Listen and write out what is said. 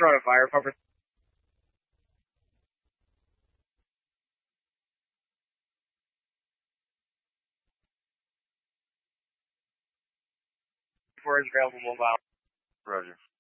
throwing a fire pumper. For is available mobile. Roger.